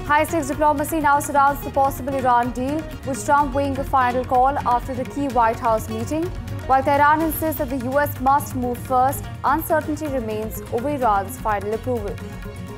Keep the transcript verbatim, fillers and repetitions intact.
High-stakes diplomacy now surrounds the possible Iran deal, with Trump weighing a final call after the key White House meeting. While Tehran insists that the U S must move first, uncertainty remains over Iran's final approval.